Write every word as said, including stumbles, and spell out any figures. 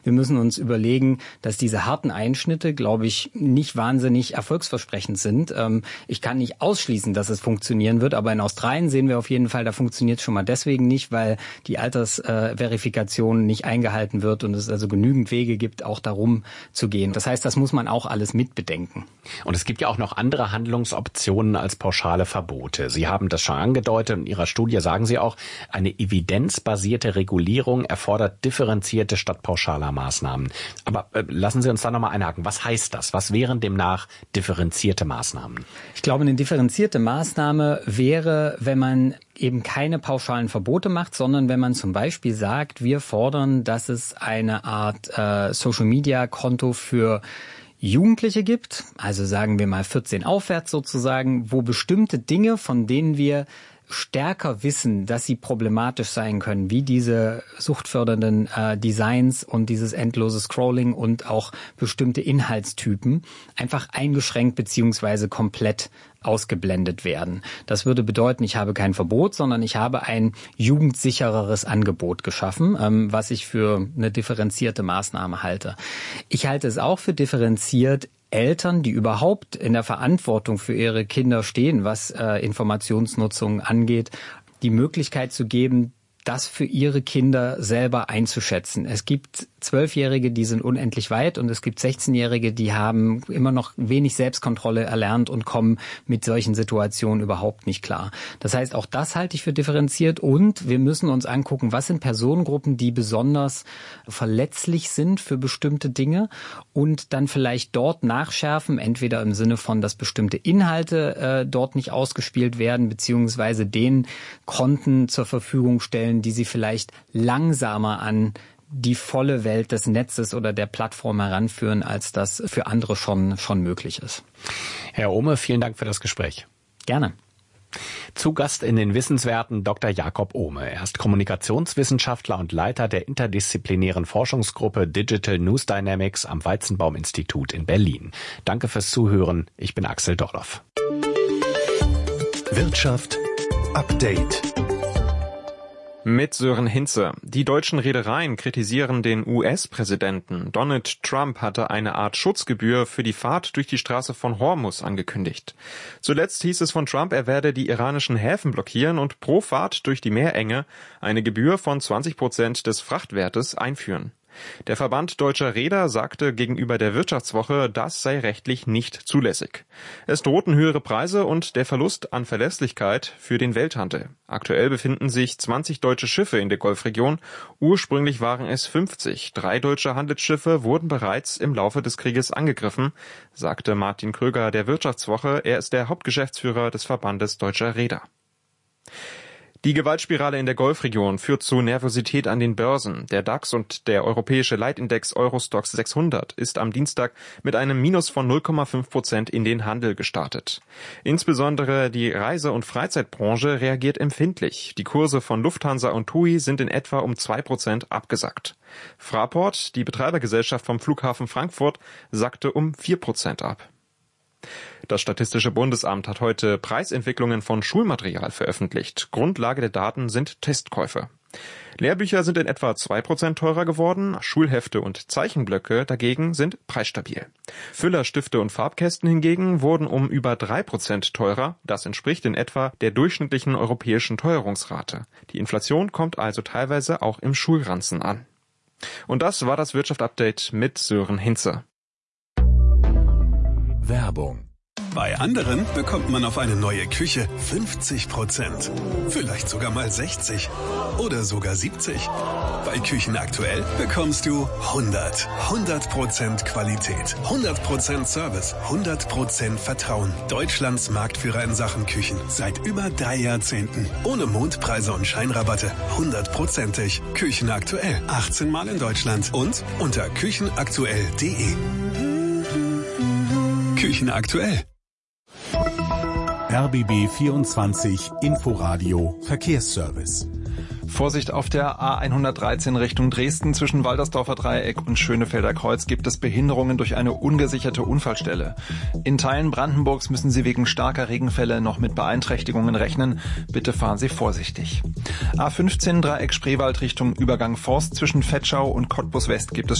wir müssen uns überlegen, dass diese harten Einschnitte, glaube ich, nicht wahnsinnig erfolgsversprechend sind. Ähm, ich kann nicht ausschließen, dass es funktionieren wird, aber in Australien sehen wir auf jeden Fall, da funktioniert es schon mal deswegen nicht, weil die Altersverifikation nicht eingehalten wird und es also genügend Wege gibt, auch darum zu gehen. Das heißt, das muss man auch alles mitbedenken. Und es gibt ja auch noch andere Handlungsoptionen als pauschale Verbote. Sie haben das schon angedeutet. In Ihrer Studie sagen Sie auch, eine evidenzbasierte Regulierung erfordert differenzierte statt pauschaler Maßnahmen. Aber äh, lassen Sie uns da nochmal einhaken. Was heißt das? Was wären demnach differenzierte Maßnahmen? Ich glaube, eine differenzierte Maßnahme wäre, wenn man eben keine pauschalen Verbote macht, sondern wenn man zum Beispiel sagt, wir fordern, dass es eine Art äh, Social-Media-Konto für Jugendliche gibt, also sagen wir mal vierzehn aufwärts sozusagen, wo bestimmte Dinge, von denen wir stärker wissen, dass sie problematisch sein können, wie diese suchtfördernden äh, Designs und dieses endlose Scrolling und auch bestimmte Inhaltstypen einfach eingeschränkt beziehungsweise komplett ausgeblendet werden. Das würde bedeuten, ich habe kein Verbot, sondern ich habe ein jugendsichereres Angebot geschaffen, ähm, was ich für eine differenzierte Maßnahme halte. Ich halte es auch für differenziert, Eltern, die überhaupt in der Verantwortung für ihre Kinder stehen, was äh, Informationsnutzung angeht, die Möglichkeit zu geben, das für ihre Kinder selber einzuschätzen. Es gibt Zwölfjährige, die sind unendlich weit und es gibt sechzehnjährige, die haben immer noch wenig Selbstkontrolle erlernt und kommen mit solchen Situationen überhaupt nicht klar. Das heißt, auch das halte ich für differenziert und wir müssen uns angucken, was sind Personengruppen, die besonders verletzlich sind für bestimmte Dinge und dann vielleicht dort nachschärfen, entweder im Sinne von, dass bestimmte Inhalte äh, dort nicht ausgespielt werden, beziehungsweise den Konten zur Verfügung stellen, die sie vielleicht langsamer an die volle Welt des Netzes oder der Plattform heranführen, als das für andere schon, schon möglich ist. Herr Ohme, vielen Dank für das Gespräch. Gerne. Zu Gast in den Wissenswerten Doktor Jakob Ohme. Er ist Kommunikationswissenschaftler und Leiter der interdisziplinären Forschungsgruppe Digital News Dynamics am Weizenbaum-Institut in Berlin. Danke fürs Zuhören. Ich bin Axel Dorloff. Wirtschaft Update. Mit Sören Hinze. Die deutschen Reedereien kritisieren den U S-Präsidenten. Donald Trump hatte eine Art Schutzgebühr für die Fahrt durch die Straße von Hormuz angekündigt. Zuletzt hieß es von Trump, er werde die iranischen Häfen blockieren und pro Fahrt durch die Meerenge eine Gebühr von zwanzig Prozent des Frachtwertes einführen. Der Verband Deutscher Reeder sagte gegenüber der Wirtschaftswoche, das sei rechtlich nicht zulässig. Es drohten höhere Preise und der Verlust an Verlässlichkeit für den Welthandel. Aktuell befinden sich zwanzig deutsche Schiffe in der Golfregion. Ursprünglich waren es fünfzig. Drei deutsche Handelsschiffe wurden bereits im Laufe des Krieges angegriffen, sagte Martin Kröger der Wirtschaftswoche. Er ist der Hauptgeschäftsführer des Verbandes Deutscher Reeder. Die Gewaltspirale in der Golfregion führt zu Nervosität an den Börsen. Der DAX und der europäische Leitindex Eurostoxx sechshundert ist am Dienstag mit einem Minus von null Komma fünf Prozent in den Handel gestartet. Insbesondere die Reise- und Freizeitbranche reagiert empfindlich. Die Kurse von Lufthansa und T U I sind in etwa um zwei Prozent abgesackt. Fraport, die Betreibergesellschaft vom Flughafen Frankfurt, sackte um vier Prozent ab. Das Statistische Bundesamt hat heute Preisentwicklungen von Schulmaterial veröffentlicht. Grundlage der Daten sind Testkäufe. Lehrbücher sind in etwa zwei Prozent teurer geworden, Schulhefte und Zeichenblöcke dagegen sind preisstabil. Füller, Stifte und Farbkästen hingegen wurden um über drei Prozent teurer. Das entspricht in etwa der durchschnittlichen europäischen Teuerungsrate. Die Inflation kommt also teilweise auch im Schulranzen an. Und das war das Wirtschaft-Update mit Sören Hinze. Werbung. Bei anderen bekommt man auf eine neue Küche fünfzig Prozent. Vielleicht sogar mal sechzig oder sogar siebzig. Bei Küchen aktuell bekommst du hundert. hundert Prozent Qualität, hundert Prozent Service, hundert Prozent Vertrauen. Deutschlands Marktführer in Sachen Küchen seit über drei Jahrzehnten. Ohne Mondpreise und Scheinrabatte. hundertprozentig. Küchen aktuell. achtzehn Mal in Deutschland und unter küchenaktuell punkt de. Küchen aktuell. R B B vierundzwanzig Inforadio Verkehrsservice. Vorsicht auf der A hundertdreizehn Richtung Dresden. Zwischen Waltersdorfer Dreieck und Schönefelder Kreuz gibt es Behinderungen durch eine ungesicherte Unfallstelle. In Teilen Brandenburgs müssen Sie wegen starker Regenfälle noch mit Beeinträchtigungen rechnen. Bitte fahren Sie vorsichtig. A fünfzehn Dreieck Spreewald Richtung Übergang Forst. Zwischen Vetschau und Cottbus West gibt es